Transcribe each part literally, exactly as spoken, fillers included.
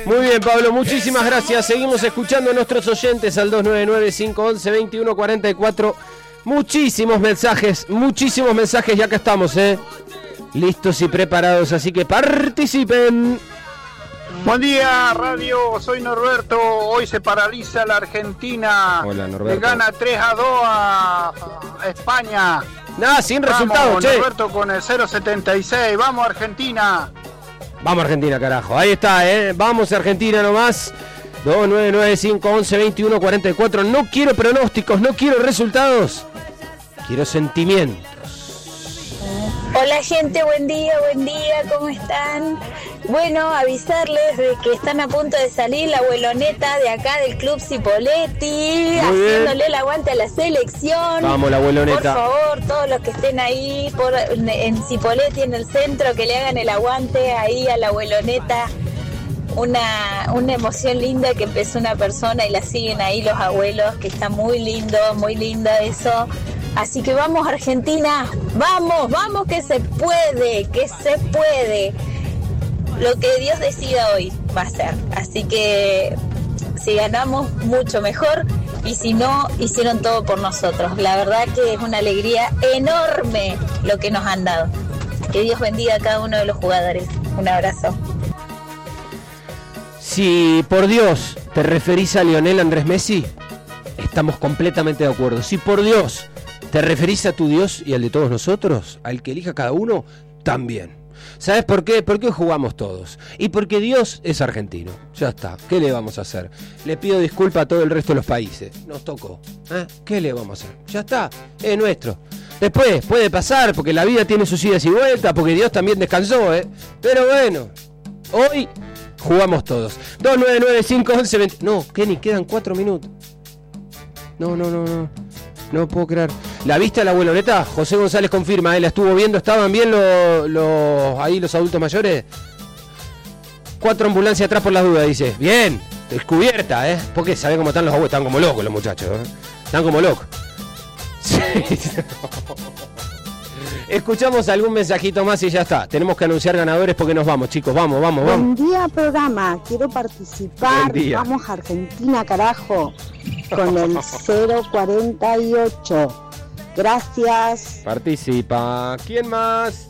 Muy bien, Pablo, muchísimas gracias. Seguimos escuchando a nuestros oyentes al dos nueve nueve, cinco once, veintiuno cuarenta y cuatro. Muchísimos mensajes, muchísimos mensajes, ya que estamos, ¿eh? Listos y preparados, así que participen. Buen día, radio, soy Norberto. Hoy se paraliza la Argentina. Hola, Norberto. Le gana tres a dos a España. Nada, sin resultado, Vamos, che. Norberto con el cero setenta y seis. Vamos, Argentina. Vamos, Argentina, carajo. Ahí está, ¿eh? Vamos, Argentina nomás. dos nueve nueve, cinco once, veintiuno cuarenta y cuatro. No quiero pronósticos, no quiero resultados. Quiero sentimientos. Hola gente, buen día, buen día, ¿cómo están? Bueno, avisarles de que están a punto de salir la abueloneta de acá del Club Cipolletti, haciéndole el aguante a la selección. Vamos, la abueloneta. Por favor, todos los que estén ahí por, en Cipolletti, en el centro, que le hagan el aguante ahí a la abueloneta. Una, una emoción linda que empezó una persona y la siguen ahí los abuelos, que está muy lindo, muy lindo eso. Así que vamos, Argentina, vamos, vamos, que se puede, que se puede. Lo que Dios decida hoy va a ser. Así que si ganamos, mucho mejor. Y si no, hicieron todo por nosotros. La verdad que es una alegría enorme lo que nos han dado. Que Dios bendiga a cada uno de los jugadores. Un abrazo. Si por Dios te referís a Lionel Andrés Messi, estamos completamente de acuerdo. Si por Dios te referís a tu Dios y al de todos nosotros, al que elija cada uno, también. ¿Sabes por qué? Porque jugamos todos. Y porque Dios es argentino. Ya está. ¿Qué le vamos a hacer? Le pido disculpas a todo el resto de los países. Nos tocó. ¿Eh? ¿Qué le vamos a hacer? Ya está. Es nuestro. Después puede pasar, porque la vida tiene sus idas y vueltas, porque Dios también descansó, ¿eh? Pero bueno, hoy jugamos todos. dos nueve nueve, cinco once, veinte. No, Kenny, quedan cuatro minutos. No, no, no, no. No puedo creer. ¿La viste a la abueloneta? José González confirma, ¿eh? La estuvo viendo. ¿Estaban bien los, los ahí los adultos mayores? Cuatro ambulancias atrás por las dudas, dice. Bien, descubierta, ¿eh? Porque saben cómo están los abuelos. Están como locos los muchachos, ¿eh? Están como locos. Sí. Escuchamos algún mensajito más y ya está. Tenemos que anunciar ganadores porque nos vamos, chicos. Vamos, vamos, vamos. Buen día, programa. Quiero participar. Vamos, Argentina, carajo. Con el cero cuarenta y ocho. Gracias. Participa. ¿Quién más?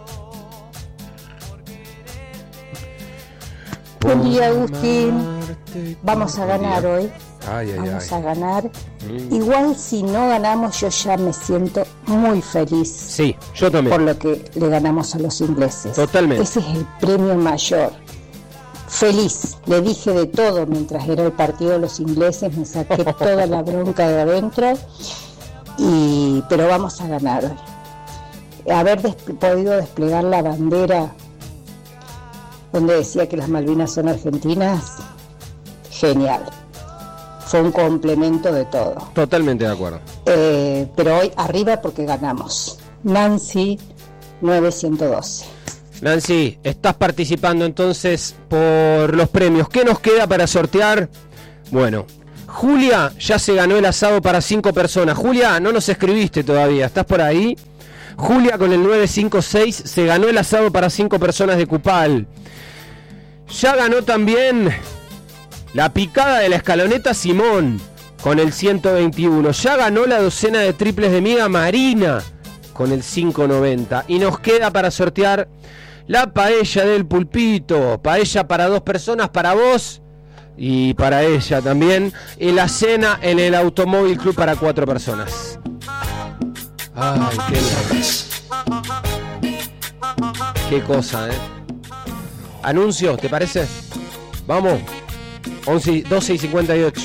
Buen día, Agustín. Vamos a ganar hoy. Ay, ay, Vamos ay. a ganar. Mm. Igual si no ganamos, yo ya me siento muy feliz. Sí, yo también. Por lo que le ganamos a los ingleses. Totalmente. Ese es el premio mayor. Feliz. Le dije de todo mientras era el partido de los ingleses. Me saqué toda la bronca de adentro. Y, pero vamos a ganar hoy. Haber des- podido desplegar la bandera donde decía que las Malvinas son argentinas, genial. Fue un complemento de todo. Totalmente de acuerdo. Eh, pero hoy arriba porque ganamos. Nancy novecientos doce. Nancy, estás participando entonces por los premios. ¿Qué nos queda para sortear? Bueno, Julia ya se ganó el asado para cinco personas. Julia, no nos escribiste todavía. ¿Estás por ahí? Julia con el nueve cinco seis se ganó el asado para cinco personas de Cupal. Ya ganó también la picada de la escaloneta Simón con el ciento veintiuno. Ya ganó la docena de triples de miga Marina con el quinientos noventa. Y nos queda para sortear la paella del Pulpito. Paella para dos personas, para vos y para ella también. Y la cena en el Automóvil Club para cuatro personas. Ay, qué lindo. Qué cosa, ¿eh? Anuncio, ¿te parece? Vamos. once, doce y cincuenta y ocho.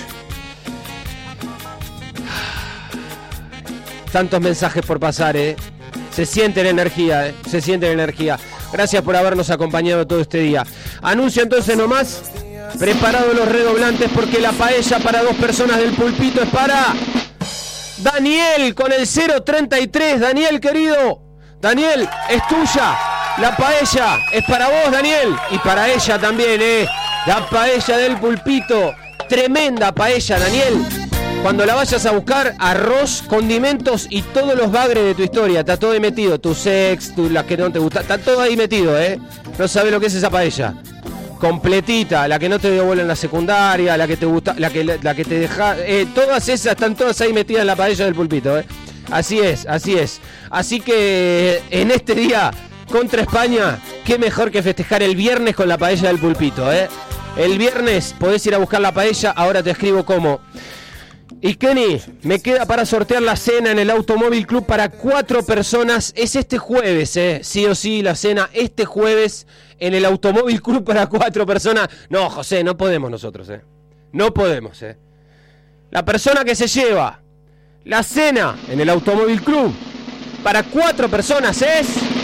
Tantos mensajes por pasar, ¿eh? Se siente la energía, ¿eh? Se siente la energía. Gracias por habernos acompañado todo este día. Anuncio entonces nomás. Preparados los redoblantes porque la paella para dos personas del Pulpito es para Daniel con el cero treinta y tres. Daniel, querido. Daniel, es tuya. La paella es para vos, Daniel. Y para ella también, ¿eh? La paella del Pulpito. Tremenda paella, Daniel. Cuando la vayas a buscar, arroz, condimentos y todos los bagres de tu historia. Está todo ahí metido. Tu sex, tu, la que no te gusta. Está todo ahí metido, ¿eh? No sabes lo que es esa paella. completita, la que no te dio bola en la secundaria, la que te gusta, la que la que te deja, eh, todas esas están todas ahí metidas en la paella del pulpito, eh. Así es, así es. Así que en este día contra España, qué mejor que festejar el viernes con la paella del pulpito, eh. El viernes podés ir a buscar la paella, ahora te escribo cómo. Y Kenny, me queda para sortear la cena en el Automóvil Club para cuatro personas. Es este jueves, eh. Sí o sí, la cena este jueves en el Automóvil Club para cuatro personas. No, José, no podemos nosotros, eh. No podemos, eh. La persona que se lleva la cena en el Automóvil Club para cuatro personas es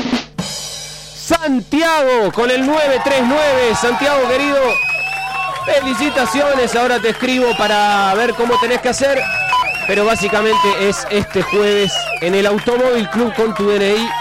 Santiago con el nueve tres nueve. Santiago, querido, felicitaciones. Ahora te escribo para ver cómo tenés que hacer, pero básicamente es este jueves en el Automóvil Club con tu D N I.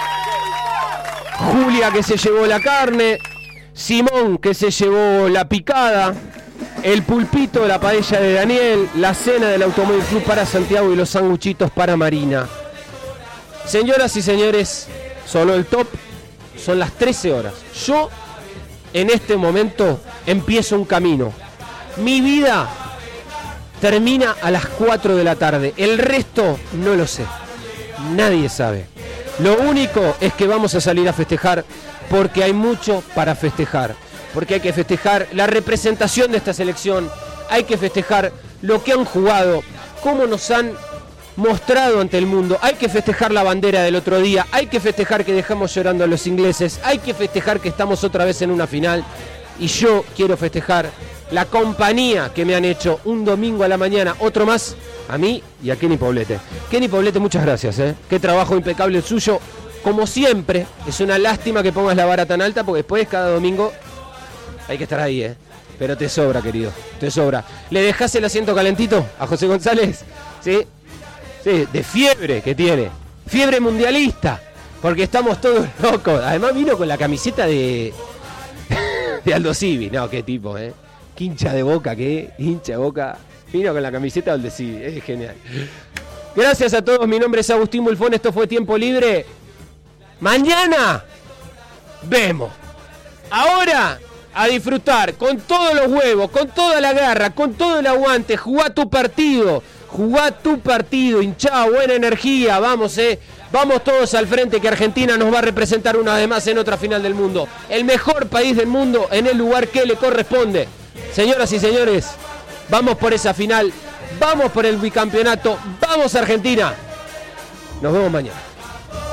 Julia, que se llevó la carne, Simón, que se llevó la picada, el pulpito, la paella de Daniel, la cena del Automóvil Club para Santiago y los sanguchitos para Marina. Señoras y señores, sonó el top, son las trece horas. Yo en este momento empiezo un camino. Mi vida termina a las cuatro de la tarde. El resto no lo sé. Nadie sabe. Lo único es que vamos a salir a festejar porque hay mucho para festejar. Porque hay que festejar la representación de esta selección. Hay que festejar lo que han jugado, cómo nos han mostrado ante el mundo. Hay que festejar la bandera del otro día. Hay que festejar que dejamos llorando a los ingleses. Hay que festejar que estamos otra vez en una final. Y yo quiero festejar la compañía que me han hecho un domingo a la mañana, otro más, a mí y a Kenny Poblete. Kenny Poblete, muchas gracias, ¿eh? Qué trabajo impecable el suyo. Como siempre, es una lástima que pongas la vara tan alta porque después cada domingo hay que estar ahí, ¿eh? Pero te sobra, querido, te sobra. ¿Le dejás el asiento calentito a José González? ¿Sí? Sí, de fiebre que tiene. Fiebre mundialista, porque estamos todos locos. Además vino con la camiseta de... de Aldo Civi. No, qué tipo, ¿eh? Qué hincha de Boca, qué hincha de Boca. Vino con la camiseta de Aldo Civi, es genial. Gracias a todos, mi nombre es Agustín Bulfón, esto fue Tiempo Libre. Mañana vemos. Ahora a disfrutar con todos los huevos, con toda la garra, con todo el aguante. Jugá tu partido, jugá tu partido, hinchá, buena energía, vamos, eh. Vamos todos al frente que Argentina nos va a representar una vez más en otra final del mundo. El mejor país del mundo en el lugar que le corresponde. Señoras y señores, vamos por esa final, vamos por el bicampeonato, vamos Argentina. Nos vemos mañana.